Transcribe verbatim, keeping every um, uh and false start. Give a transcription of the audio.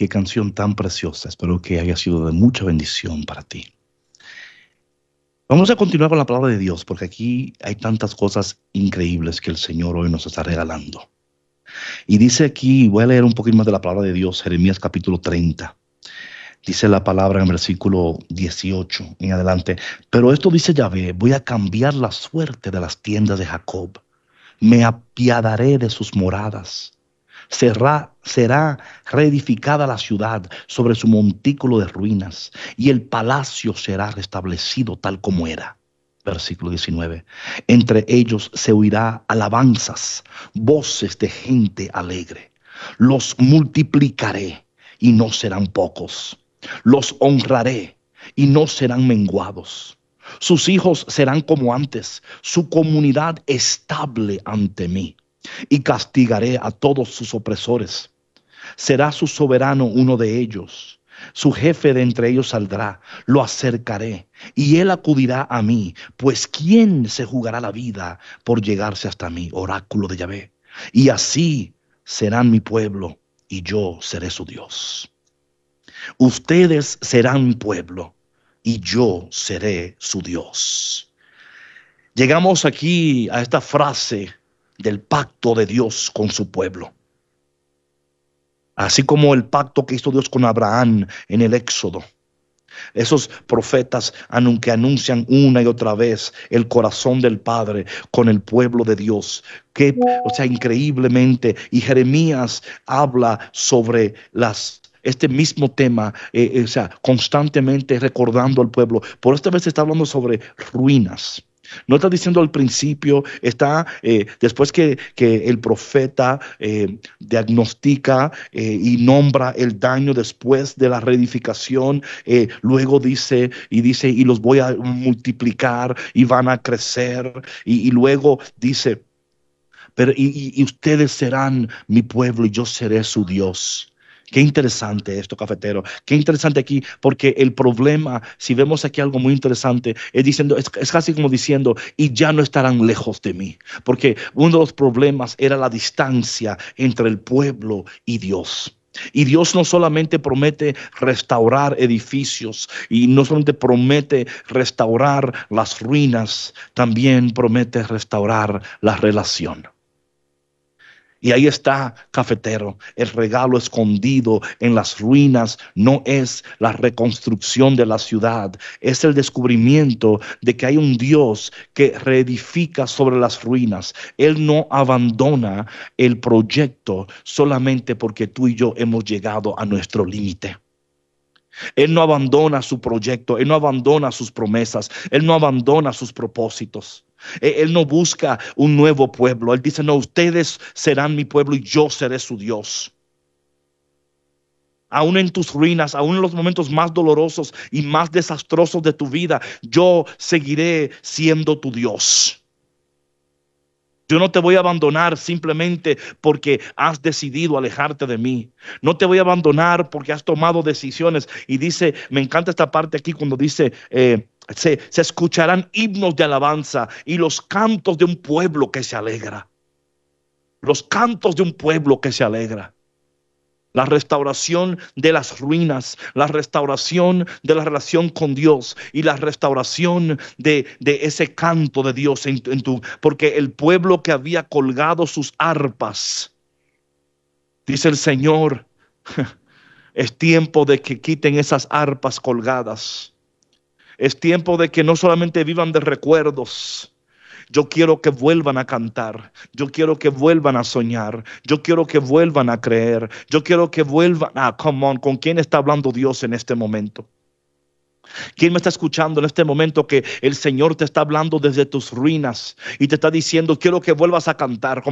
Qué canción tan preciosa. Espero que haya sido de mucha bendición para ti. Vamos a continuar con la palabra de Dios, porque aquí hay tantas cosas increíbles que el Señor hoy nos está regalando. Y dice aquí, voy a leer un poquito más de la palabra de Dios, Jeremías capítulo treinta. Dice la palabra en el versículo dieciocho en adelante. Pero esto dice Yahvé: voy a cambiar la suerte de las tiendas de Jacob. Me apiadaré de sus moradas. Será, será reedificada la ciudad sobre su montículo de ruinas, y el palacio será restablecido tal como era. Versículo diecinueve. Entre ellos se oirá alabanzas, voces de gente alegre. Los multiplicaré y no serán pocos. Los honraré y no serán menguados. Sus hijos serán como antes, su comunidad estable ante mí. Y castigaré a todos sus opresores. Será su soberano uno de ellos. Su jefe de entre ellos saldrá. Lo acercaré y él acudirá a mí. Pues ¿quién se jugará la vida por llegarse hasta mí? Oráculo de Yahvé. Y así serán mi pueblo y yo seré su Dios. Ustedes serán mi pueblo y yo seré su Dios. Llegamos aquí a esta frase del pacto de Dios con su pueblo. Así como el pacto que hizo Dios con Abraham en el Éxodo. Esos profetas que anuncian una y otra vez el corazón del Padre con el pueblo de Dios. Que, o sea, increíblemente, y Jeremías habla sobre las este mismo tema, eh, o sea, constantemente recordando al pueblo. Por esta vez está hablando sobre ruinas. No está diciendo al principio, está eh, después que, que el profeta eh, diagnostica eh, y nombra el daño después de la reedificación, eh, luego dice y dice y los voy a multiplicar y van a crecer, y, y luego dice, pero y, y ustedes serán mi pueblo y yo seré su Dios. Qué interesante esto, cafetero. Qué interesante aquí, porque el problema, si vemos aquí algo muy interesante, es diciendo, es, es casi como diciendo, y ya no estarán lejos de mí. Porque uno de los problemas era la distancia entre el pueblo y Dios. Y Dios no solamente promete restaurar edificios y no solamente promete restaurar las ruinas, también promete restaurar la relación. Y ahí está, cafetero, el regalo escondido en las ruinas no es la reconstrucción de la ciudad, es el descubrimiento de que hay un Dios que reedifica sobre las ruinas. Él no abandona el proyecto solamente porque tú y yo hemos llegado a nuestro límite. Él no abandona su proyecto, Él no abandona sus promesas, Él no abandona sus propósitos. Él no busca un nuevo pueblo. Él dice, no, ustedes serán mi pueblo y yo seré su Dios. Aún en tus ruinas, aún en los momentos más dolorosos y más desastrosos de tu vida, yo seguiré siendo tu Dios. Yo no te voy a abandonar simplemente porque has decidido alejarte de mí. No te voy a abandonar porque has tomado decisiones. Y dice, me encanta esta parte aquí cuando dice, eh, se, se escucharán himnos de alabanza y los cantos de un pueblo que se alegra. Los cantos de un pueblo que se alegra. La restauración de las ruinas, la restauración de la relación con Dios y la restauración de, de ese canto de Dios en, en tu, porque el pueblo que había colgado sus arpas, dice el Señor, es tiempo de que quiten esas arpas colgadas. Es tiempo de que no solamente vivan de recuerdos. Yo quiero que vuelvan a cantar. Yo quiero que vuelvan a soñar. Yo quiero que vuelvan a creer. Yo quiero que vuelvan. Ah, come on. ¿Con quién está hablando Dios en este momento? ¿Quién me está escuchando en este momento que el Señor te está hablando desde tus ruinas y te está diciendo, quiero que vuelvas a cantar?